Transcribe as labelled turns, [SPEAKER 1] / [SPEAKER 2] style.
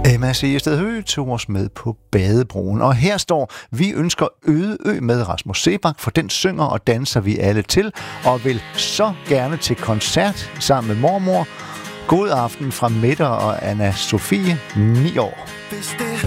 [SPEAKER 1] Emma Segested Høgh tog os med på Badebroen, og her står: vi ønsker Øde Ø med Rasmus Seebach, for den synger og danser vi alle til, og vil så gerne til koncert sammen med mormor. God aften fra Mette og Anna Sofie, 9 år.